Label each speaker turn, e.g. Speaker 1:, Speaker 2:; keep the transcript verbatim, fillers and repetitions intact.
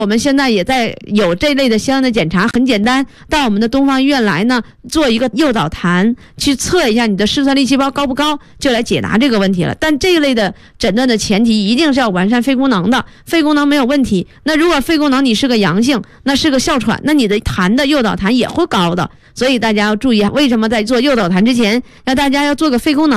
Speaker 1: 我们现在也在有这类的相应的检查，很简单，到我们的东方医院来呢，做一个诱导痰，去测一下你的嗜酸粒细胞高不高，就来解答这个问题了。但这一类的诊断的前提一定是要完善肺功能的，肺功能没有问题，那如果肺功能你是个阳性，那是个哮喘，那你的痰的诱导痰也会高的。所以大家要注意，为什么在做诱导痰之前，要大家要做个肺功能。